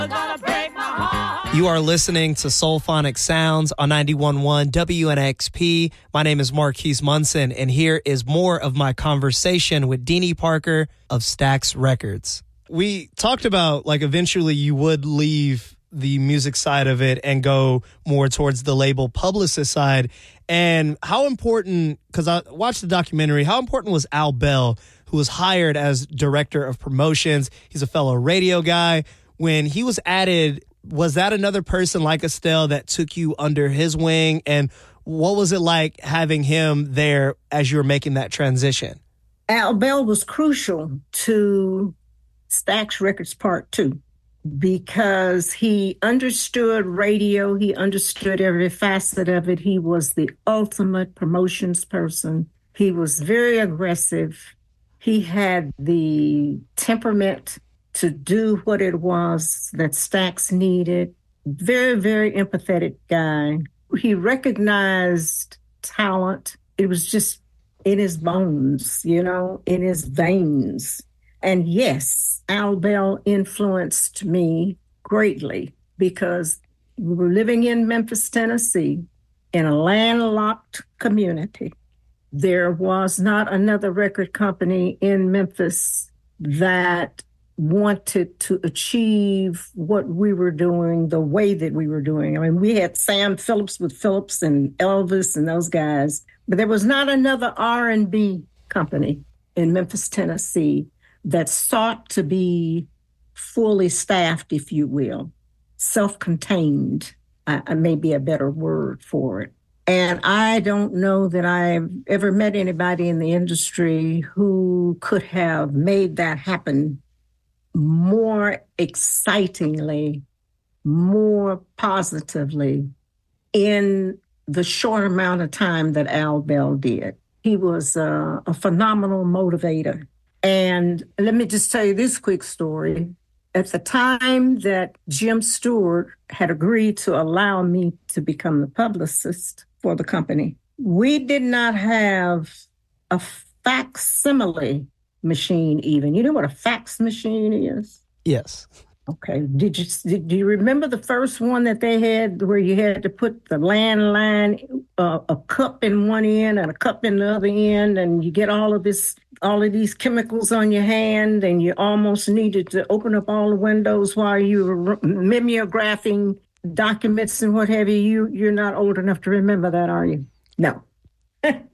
You are listening to Soulphonic Sounds on 91.1 WNXP. My name is Marquise Munson, and here is more of my conversation with Deanie Parker of Stax Records. We talked about, eventually you would leave the music side of it and go more towards the label publicist side. And how important, because I watched the documentary, how important was Al Bell, who was hired as director of promotions? He's a fellow radio guy. When he was added, was that another person like Estelle that took you under his wing? And what was it like having him there as you were making that transition? Al Bell was crucial to Stax Records Part 2 because he understood radio. He understood every facet of it. He was the ultimate promotions person. He was very aggressive. He had the temperament to do what it was that Stax needed. Very, very empathetic guy. He recognized talent. It was just in his bones, in his veins. And yes, Al Bell influenced me greatly because we were living in Memphis, Tennessee, in a landlocked community. There was not another record company in Memphis that wanted to achieve what we were doing the way that we were doing. I mean, we had Sam Phillips with Phillips and Elvis and those guys, but there was not another R&B company in Memphis, Tennessee that sought to be fully staffed, if you will, self-contained, may be a better word for it. And I don't know that I've ever met anybody in the industry who could have made that happen more excitingly, more positively in the short amount of time that Al Bell did. He was a phenomenal motivator. And let me just tell you this quick story. At the time that Jim Stewart had agreed to allow me to become the publicist for the company, we did not have a facsimile machine even. You know what a fax machine is? Yes. Okay. Do you remember the first one that they had where you had to put the landline, a cup in one end and a cup in the other end, and you get all of these chemicals on your hand, and you almost needed to open up all the windows while you were mimeographing documents and what have you. You're not old enough to remember that, are you? No.